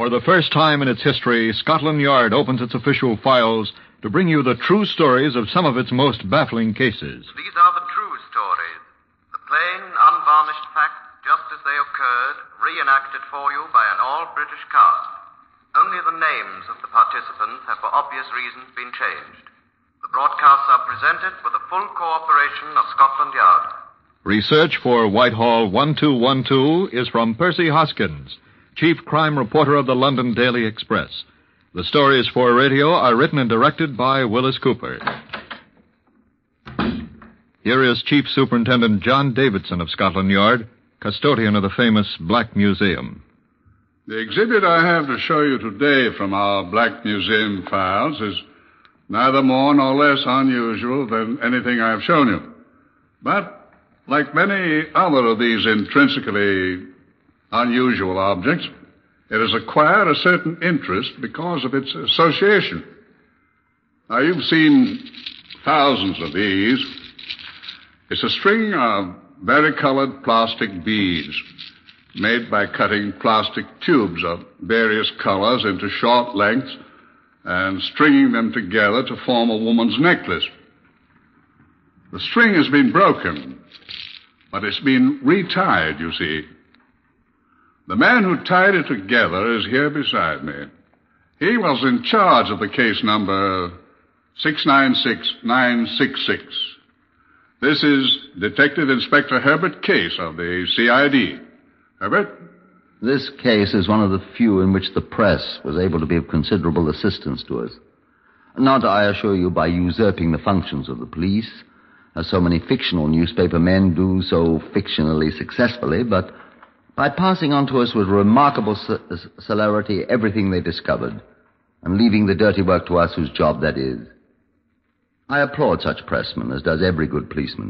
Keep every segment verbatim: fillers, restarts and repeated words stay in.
For the first time in its history, Scotland Yard opens its official files to bring you the true stories of some of its most baffling cases. These are the true stories. The plain, unvarnished facts, just as they occurred, reenacted for you by an all-British cast. Only the names of the participants have for obvious reasons been changed. The broadcasts are presented with the full cooperation of Scotland Yard. Research for Whitehall one two one two is from Percy Hoskins, chief crime reporter of the London Daily Express. The stories for radio are written and directed by Willis Cooper. Here is Chief Superintendent John Davidson of Scotland Yard, custodian of the famous Black Museum. The exhibit I have to show you today from our Black Museum files is neither more nor less unusual than anything I've shown you. But, like many other of these intrinsically unusual objects, it has acquired a certain interest because of its association. Now, you've seen thousands of these. It's a string of varicolored plastic beads made by cutting plastic tubes of various colors into short lengths and stringing them together to form a woman's necklace. The string has been broken, but it's been retied, you see. The man who tied it together is here beside me. He was in charge of the case number six nine six nine six six. This is Detective Inspector Herbert Case of the C I D. Herbert? This case is one of the few in which the press was able to be of considerable assistance to us. Not, I assure you, by usurping the functions of the police, as so many fictional newspaper men do so fictionally successfully, but by passing on to us with remarkable ce- celerity everything they discovered, and leaving the dirty work to us whose job that is. I applaud such pressmen, as does every good policeman.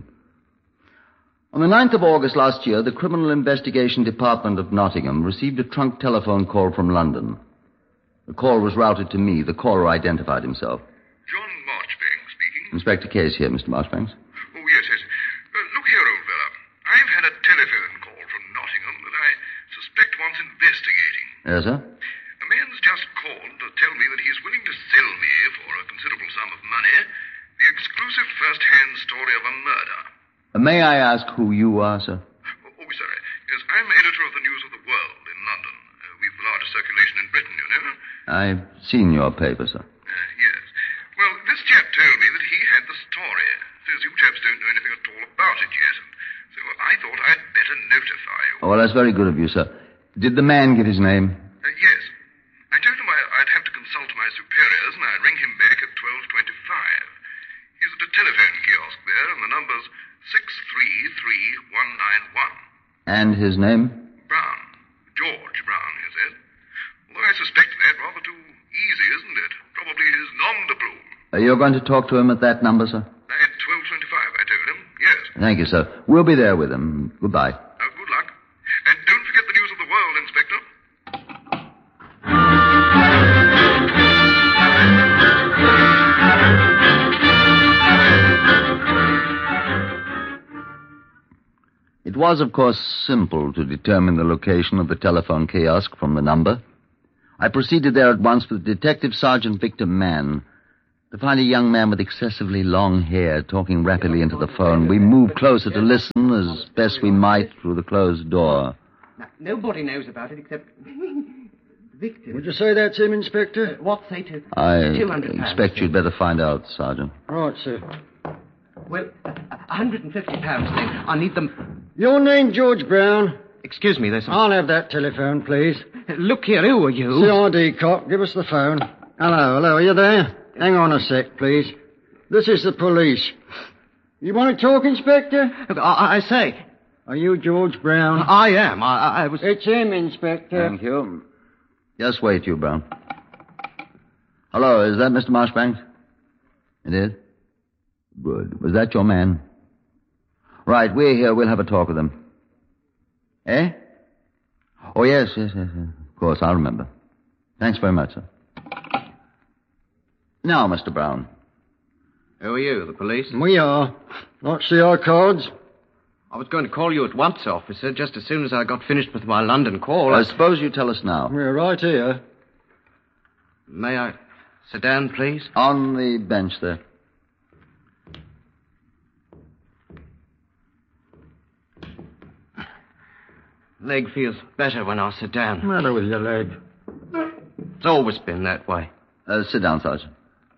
On the ninth of August last year, the Criminal Investigation Department of Nottingham received a trunk telephone call from London. The call was routed to me. The caller identified himself. John Marchbanks speaking. Inspector Case here, Mister Marchbanks. Oh, yes, yes. Uh, look here, old fella. I've had a telephone call from Nottingham that I suspect wants investigating. Yes, sir? A man's just called to tell me that he's willing to sell me, for a considerable sum of money, the exclusive first-hand story of a murder. Uh, may I ask who you are, sir? Oh, oh, sorry. Yes, I'm editor of the News of the World in London. Uh, we've the largest circulation in Britain, you know. I've seen your paper, sir. Uh, yes. Well, this chap told me that he had the story. Says you chaps don't know anything at all about it yet. And so I thought I'd better notify you. Oh, well, that's very good of you, sir. Did the man give his name? Uh, yes. I told him I, I'd have to consult my superiors, and I'd ring him back at twelve twenty-five. He's at a telephone kiosk there, and the number's six three three one nine one. And his name? Brown. George Brown, he said. Although I suspect that rather too easy, isn't it? Probably his nom de plume. Are you going to talk to him at that number, sir? At twelve twenty-five, I told him. Yes. Thank you, sir. We'll be there with him. Goodbye. Uh, good luck. And don't forget the News of the World, Inspector. It was, of course, simple to determine the location of the telephone kiosk from the number. I proceeded there at once with Detective Sergeant Victor Mann. To find a young man with excessively long hair talking rapidly into the phone, we moved closer to listen as best we might through the closed door. Now, nobody knows about it except Victor. Would you say that's him, Inspector? Uh, what say to? I two hundred pounds, expect sir. you'd better find out, Sergeant. Right, sir. Well, uh, one hundred fifty pounds, then. I need them. Your name, George Brown. Excuse me, there's some... I'll have that telephone, please. Look here, who are you? C I D cop, give us the phone. Hello, hello, are you there? Hang on a sec, please. This is the police. You want to talk, Inspector? I, I say. Are you George Brown? I am. I, I was... It's him, Inspector. Thank you. Just wait, you, Brown. Hello, is that Mister Marchbanks? It is? Good. Was that your man? Right, we're here. We'll have a talk with him. Eh? Oh, yes, yes, yes, yes. Of course, I'll remember. Thanks very much, sir. Now, Mister Brown. Who are you, the police? We are. Not see our cards? I was going to call you at once, officer, just as soon as I got finished with my London call. I I... suppose you tell us now. We're right here. May I sit down, please? On the bench there. Leg feels better when I sit down. What's the matter with your leg? It's always been that way. Uh, sit down, Sergeant.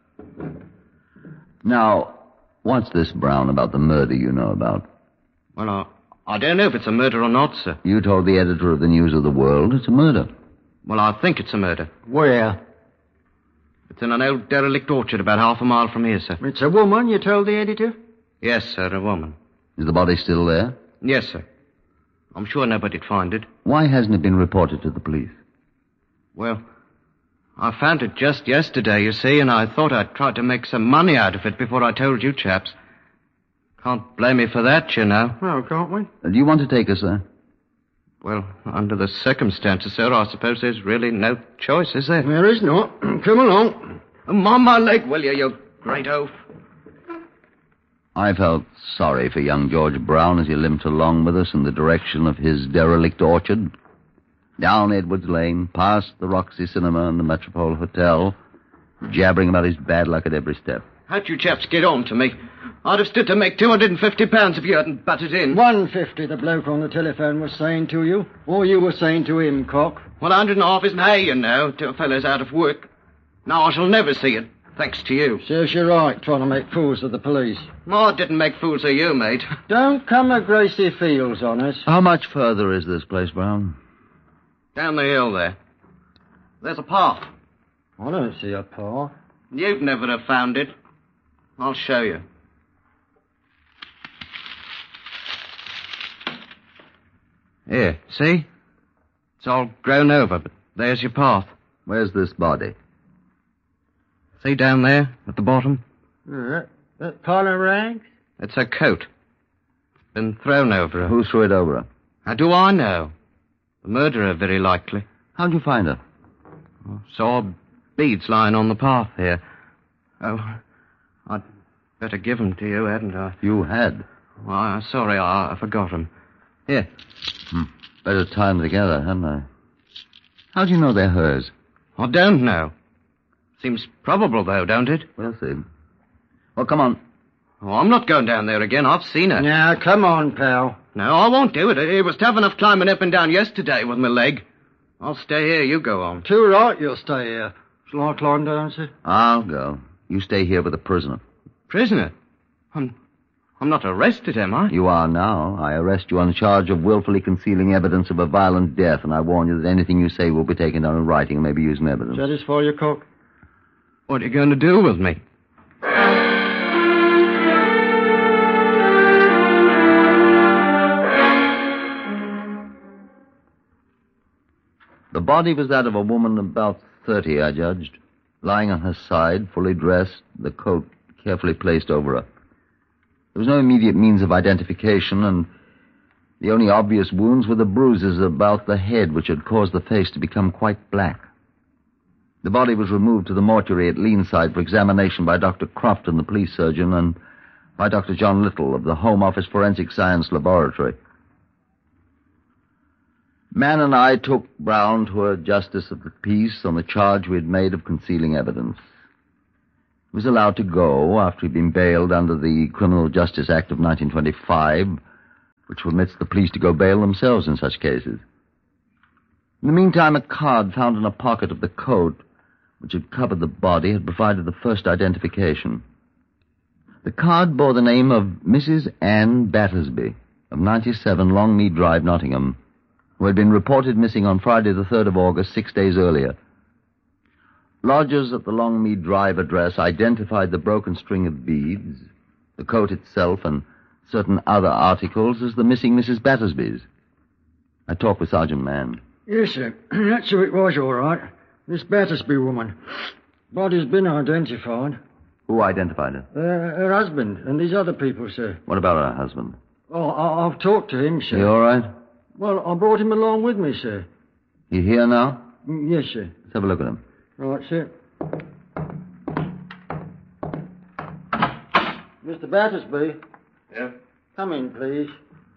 Now, what's this, Brown, about the murder you know about? Well, I, I don't know if it's a murder or not, sir. You told the editor of the News of the World it's a murder. Well, I think it's a murder. Where? It's in an old derelict orchard about half a mile from here, sir. It's a woman, you told the editor? Yes, sir, a woman. Is the body still there? Yes, sir. I'm sure nobody'd find it. Why hasn't it been reported to the police? Well, I found it just yesterday, you see, and I thought I'd try to make some money out of it before I told you chaps. Can't blame me for that, you know. Oh, can't we? Uh, do you want to take us there? Well, under the circumstances, sir, I suppose there's really no choice, is there? There is not. Come along. Mind my leg, will you, you great oaf? I felt sorry for young George Brown as he limped along with us in the direction of his derelict orchard. Down Edwards Lane, past the Roxy Cinema and the Metropole Hotel, jabbering about his bad luck at every step. How'd you chaps get on to me? I'd have stood to make two hundred fifty pounds if you hadn't butted in. One fifty, the bloke on the telephone was saying to you. Or you were saying to him, Cock. Well, a hundred and a half isn't hay, you know, to a fellow's out of work. Now I shall never see it, thanks to you. Serves you right, trying to make fools of the police. I didn't make fools of you, mate. Don't come a Gracie Fields on us. How much further is this place, Brown? Down the hill there. There's a path. I don't see a path. You'd never have found it. I'll show you. Here, see? It's all grown over, but there's your path. Where's this body? See down there, at the bottom? Uh, that pile of rags? It's her coat. It's been thrown over her. Who threw it over her? How do I know? The murderer, very likely. How'd you find her? I saw beads lying on the path here. Oh, I'd better give 'em to you, hadn't I? You had. Well, I'm sorry, I, I forgot 'em. Here. Hmm. Better tie them together, hadn't I? How do you know they're hers? I don't know. Seems probable, though, don't it? We'll see. Well, come on. Oh, I'm not going down there again. I've seen her. Now, come on, pal. No, I won't do it. It was tough enough climbing up and down yesterday with my leg. I'll stay here. You go on. Too right, you'll stay here. Shall I climb down, sir? I'll go. You stay here with the prisoner. Prisoner? I'm... I'm not arrested, am I? You are now. I arrest you on charge of willfully concealing evidence of a violent death, and I warn you that anything you say will be taken down in writing and may be used in evidence. Satisfy your Cock? What are you going to do with me? The body was that of a woman about thirty, I judged, lying on her side, fully dressed, the coat carefully placed over her. There was no immediate means of identification, and the only obvious wounds were the bruises about the head which had caused the face to become quite black. The body was removed to the mortuary at Leenside for examination by Doctor Crofton, the police surgeon, and by Doctor John Little of the Home Office Forensic Science Laboratory. Mann and I took Brown to a justice of the peace on the charge we had made of concealing evidence. He was allowed to go after he'd been bailed under the Criminal Justice Act of nineteen twenty-five, which permits the police to go bail themselves in such cases. In the meantime, a card found in a pocket of the coat which had covered the body had provided the first identification. The card bore the name of Missus Anne Battersby of ninety-seven Longmead Drive, Nottingham, who had been reported missing on Friday the third of August, six days earlier. Lodgers at the Longmead Drive address identified the broken string of beads, the coat itself, and certain other articles as the missing Missus Battersby's. I talked with Sergeant Mann. Yes, sir. That's who it was, all right. This Battersby woman. Body's been identified. Who identified her? Uh, her husband and these other people, sir. What about her husband? Oh, I- I've talked to him, sir. He all right? Well, I brought him along with me, sir. He here now? Mm, Yes, sir. Let's have a look at him. Right, sir. Mister Battersby. Yeah? Come in, please.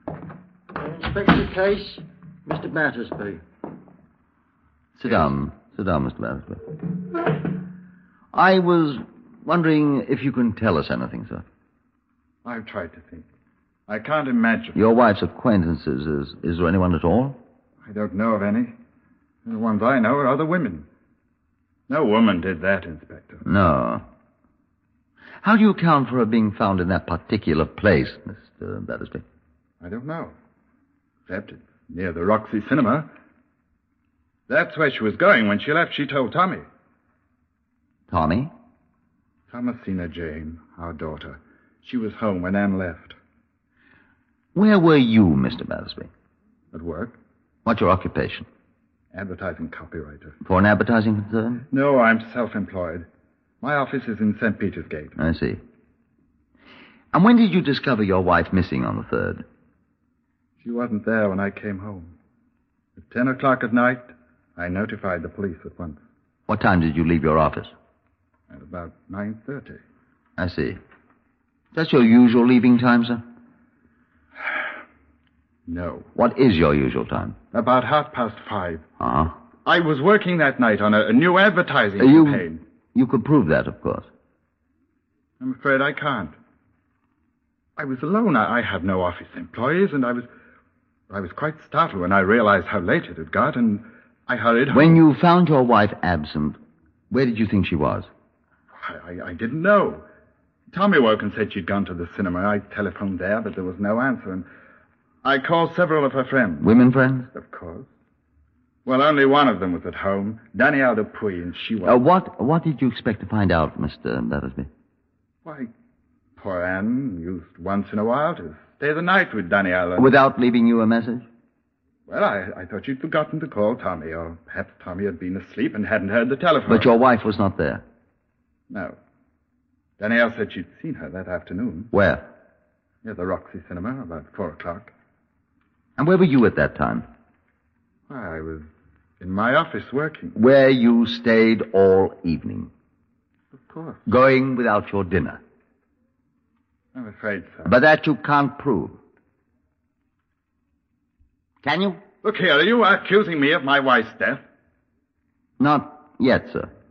Uh, Inspector Case, Mister Battersby. Sit down. Sit down, Mister Battersby. I was wondering if you can tell us anything, sir. I've tried to think. I can't imagine. Your wife's acquaintances, is, is there anyone at all? I don't know of any. The ones I know are other women. No woman did that, Inspector. No. How do you account for her being found in that particular place, Mister Battersby? I don't know. Except it's near the Roxy Cinema. That's where she was going when she left. She told Tommy. Tommy? Thomasina Jane, our daughter. She was home when Anne left. Where were you, Mister Battersby? At work. What's your occupation? Advertising copywriter. For an advertising concern? No, I'm self-employed. My office is in Saint Peter's Gate. I see. And when did you discover your wife missing on the third? She wasn't there when I came home. At ten o'clock at night, I notified the police at once. What time did you leave your office? At about nine thirty. I see. That's your usual leaving time, sir? No. What is your usual time? About half past five. Uh-huh. I was working that night on a, a new advertising Uh, you, campaign. you could prove that, of course. I'm afraid I can't. I was alone. I, I have no office employees, and I was... I was quite startled when I realized how late it had got, and I hurried home. When you found your wife absent, where did you think she was? I, I, I didn't know. Tommy woke and said she'd gone to the cinema. I telephoned there, but there was no answer, and I called several of her friends. Women friends? Of course. Well, only one of them was at home, Danielle Dupuy, and she was... Uh, what, what did you expect to find out, Mister Battersby? Why, poor Anne used once in a while to stay the night with Danielle. And... Without leaving you a message? Well, I, I thought she'd forgotten to call Tommy, or perhaps Tommy had been asleep and hadn't heard the telephone. But your wife was not there? No. Danielle said she'd seen her that afternoon. Where? Near the Roxy Cinema, about four o'clock. And where were you at that time? I was in my office working. Where you stayed all evening? Of course. Going without your dinner? I'm afraid so. But that you can't prove. Can you? Look here, are you accusing me of my wife's death? Not yet, sir.